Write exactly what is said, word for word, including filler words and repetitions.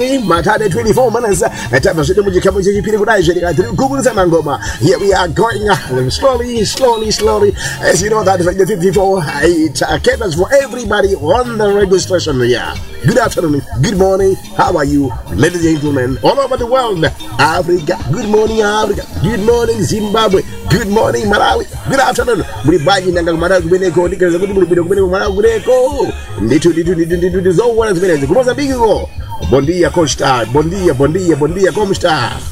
Matade twenty-four minutes. Time to do come to people Google Zamangoma. Here we are going uh, slowly, slowly, slowly. As you know that the fifty-four it uh, caters for everybody on the registration here. Good afternoon, good morning. How are you, ladies and gentlemen, all over the world? Africa, good morning, Africa. Good morning, Zimbabwe. Good morning, Malawi. Good afternoon. Everybody, Nangal Malawi, Beneko, Nickers, Malawi, Nitu, Nitu, Nitu, Nitu, Nitu, Nitu, Nitu, Nitu, Nitu, Nitu, Bon dia, Costa. Bon dia, bon dia, bon dia, como está?